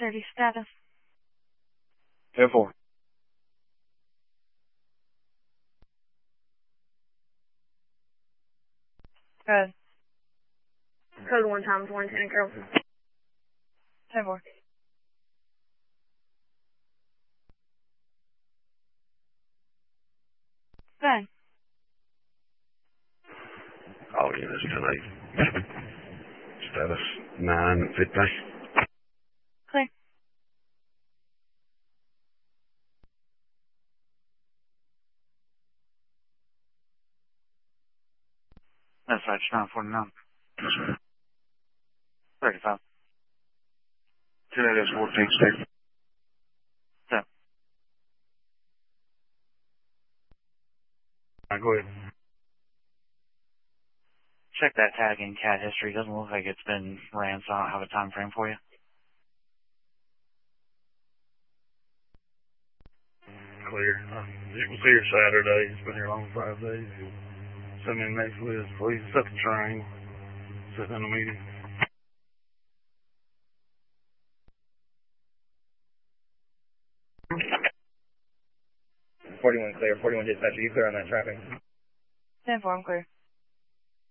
30 status. 10-4. Good. Code 1 Thomas 1, Lieutenant Girl. 10-4. Bang. All units tonight. Status 950. Clear. That's right, 949. 35. 2-14, stay. Yeah. Go ahead. Check that tag in CAD history. Doesn't look like it's been ran, so I don't have a time frame for you. Clear. It was here Saturday. It's been here long 5 days. Send me the next list, please. Set the train. Set in a meeting. 41 clear. 41 dispatcher, you clear on that traffic? 10-4, I'm clear.